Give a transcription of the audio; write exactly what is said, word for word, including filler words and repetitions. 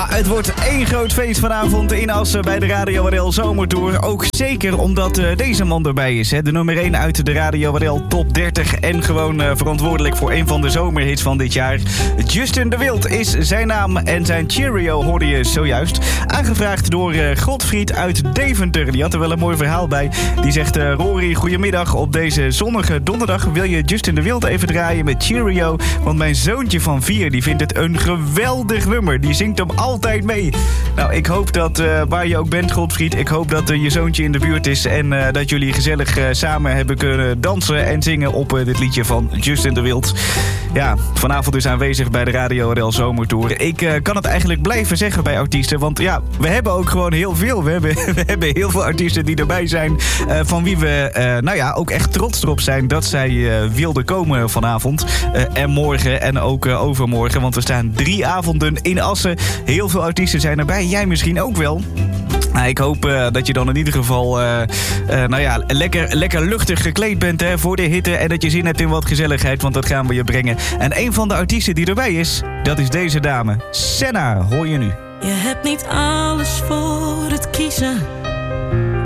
Ah, het wordt één groot feest vanavond in Assen bij de Radio R L Zomertour. Ook zeker omdat uh, deze man erbij is. Hè. De nummer één uit de Radio R L Top dertig. En gewoon uh, verantwoordelijk voor een van de zomerhits van dit jaar. Justin de Wild is zijn naam. En zijn Cheerio hoorde je zojuist. Aangevraagd door uh, Godfried uit Deventer. Die had er wel een mooi verhaal bij. Die zegt, uh, Rory, goedemiddag. Op deze zonnige donderdag wil je Justin de Wild even draaien met Cheerio. Want mijn zoontje van vier die vindt het een geweldig nummer. Die zingt hem altijd mee. Nou, ik hoop dat uh, waar je ook bent, Godfried, ik hoop dat uh, je zoontje in de buurt is en uh, dat jullie gezellig uh, samen hebben kunnen dansen en zingen op uh, dit liedje van Justin de Wild. Ja, vanavond dus aanwezig bij de Radio R L Zomertour. Ik uh, kan het eigenlijk blijven zeggen bij artiesten, want ja, we hebben ook gewoon heel veel. We hebben, we hebben heel veel artiesten die erbij zijn, uh, van wie we, uh, nou ja, ook echt trots erop zijn dat zij uh, wilden komen vanavond. Uh, en morgen en ook uh, overmorgen, want we staan drie avonden in Assen. Heel veel artiesten zijn erbij. Jij misschien ook wel. Nou, ik hoop uh, dat je dan in ieder geval uh, uh, nou ja, lekker, lekker luchtig gekleed bent hè, voor de hitte. En dat je zin hebt in wat gezelligheid, want dat gaan we je brengen. En een van de artiesten die erbij is, dat is deze dame. Senna, hoor je nu. Je hebt niet alles voor het kiezen.